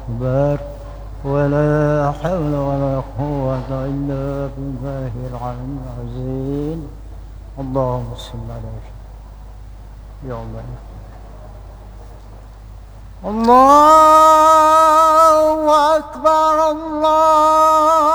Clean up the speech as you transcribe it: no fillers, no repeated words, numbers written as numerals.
أكبر ولا حول ولا قوة إلا بالله العلي العظيم. اللهم صل على سيدنا يا الله. الله أكبر الله